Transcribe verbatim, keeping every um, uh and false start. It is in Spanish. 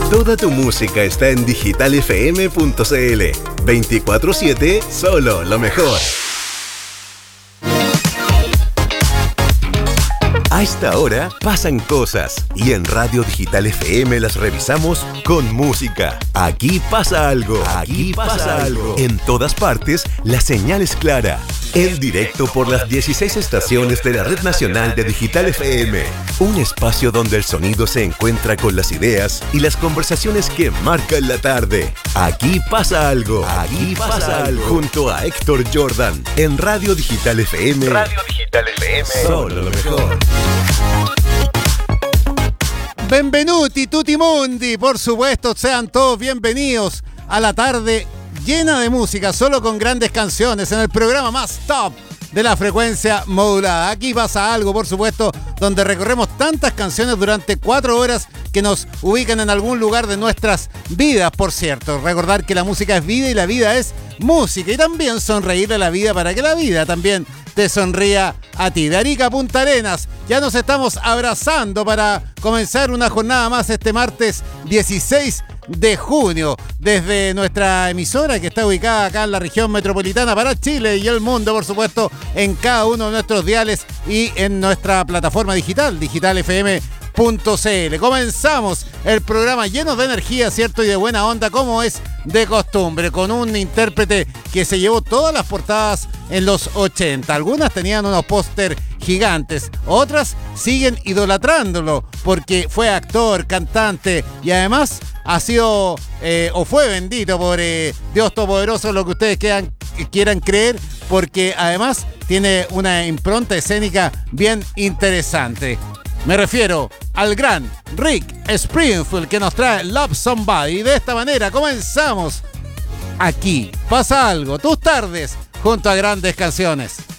Toda tu música está en digital f m punto c l. veinticuatro siete, solo lo mejor. A esta hora pasan cosas y en Radio Digital F M las revisamos con música. Aquí pasa algo. Aquí pasa algo. En todas partes, la señal es clara. En directo por las dieciséis estaciones de la Red Nacional de Digital F M. Un espacio donde el sonido se encuentra con las ideas y las conversaciones que marcan la tarde. Aquí pasa algo. Aquí pasa algo. Junto a Héctor Jordan. En Radio Digital F M. Radio Digital F M. Solo lo mejor. Benvenuti tutti mundi, por supuesto, sean todos bienvenidos a la tarde llena de música, solo con grandes canciones, en el programa más top de la frecuencia modulada. Aquí pasa algo, por supuesto, donde recorremos tantas canciones durante cuatro horas que nos ubican en algún lugar de nuestras vidas, por cierto. Recordar que la música es vida y la vida es música, y también sonreírle a la vida para que la vida también te sonría a ti. De Arica a Punta Arenas, ya nos estamos abrazando para comenzar una jornada más este martes dieciséis de junio, desde nuestra emisora que está ubicada acá en la región metropolitana para Chile y el mundo, por supuesto, en cada uno de nuestros diales y en nuestra plataforma digital, digital f m punto c l. Comenzamos el programa lleno de energía, ¿cierto? Y de buena onda, como es de costumbre, con un intérprete que se llevó todas las portadas en los ochenta. Algunas tenían unos póster gigantes, otras siguen idolatrándolo porque fue actor, cantante y además ha sido eh, o fue bendito por eh, Dios Todopoderoso, lo que ustedes quieran, quieran creer, porque además tiene una impronta escénica bien interesante. Me refiero al gran Rick Springfield, que nos trae Love Somebody. Y de esta manera comenzamos. Aquí pasa algo, tus tardes junto a grandes canciones.